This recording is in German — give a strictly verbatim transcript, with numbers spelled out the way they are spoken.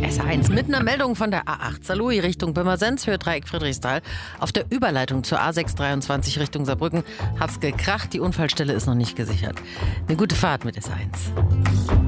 S H eins mit einer Meldung von der A acht Saarlouis Richtung Pirmasens, Höhe-Dreieck Friedrichsthal. Auf der Überleitung zur A sechs dreiundzwanzig Richtung Saarbrücken hat's gekracht. Die Unfallstelle ist noch nicht gesichert. Eine gute Fahrt mit S H eins.